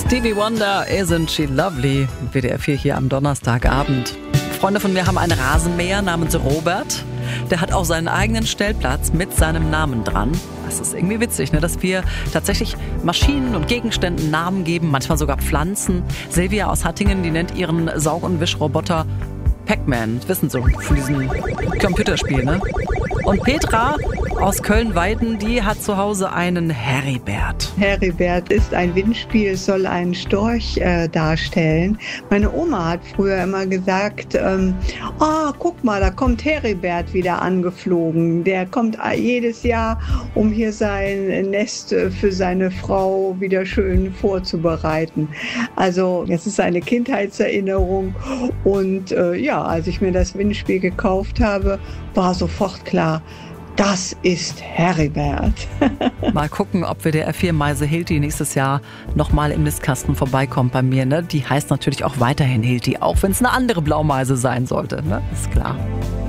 Stevie Wonder, Isn't She Lovely? WDR 4 hier am Donnerstagabend. Freunde von mir haben einen Rasenmäher namens Robert. Der hat auch seinen eigenen Stellplatz mit seinem Namen dran. Das ist irgendwie witzig, ne? Dass wir tatsächlich Maschinen und Gegenständen Namen geben, manchmal sogar Pflanzen. Silvia aus Hattingen, die nennt ihren Saug- und Wischroboter Pac-Man. Das wissen Sie, von diesem Computerspiel, ne? Und Petra aus Köln-Weiden, die hat zu Hause einen Heribert. Heribert ist ein Windspiel, es soll einen Storch darstellen. Meine Oma hat früher immer gesagt, guck mal, da kommt Heribert wieder angeflogen. Der kommt jedes Jahr, um hier sein Nest für seine Frau wieder schön vorzubereiten. Also es ist eine Kindheitserinnerung und als ich mir das Windspiel gekauft habe, war sofort klar, das ist Heribert. Mal gucken, ob WDR 4 Meise Hilti nächstes Jahr nochmal im Nistkasten vorbeikommt bei mir. Ne? Die heißt natürlich auch weiterhin Hilti, auch wenn es eine andere Blaumeise sein sollte. Ne? Ist klar.